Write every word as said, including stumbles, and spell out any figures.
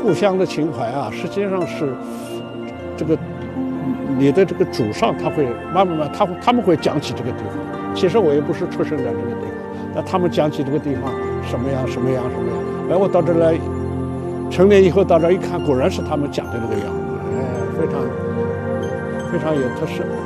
故乡的情怀啊，实际上是这个你的这个祖上他会慢慢慢他会他们会讲起这个地方。其实我也不是出生在这个地方，但他们讲起这个地方什么样什么样什么样。然后我到这来，成年以后到这一看，果然是他们讲的那个样子，哎，非常非常有特色。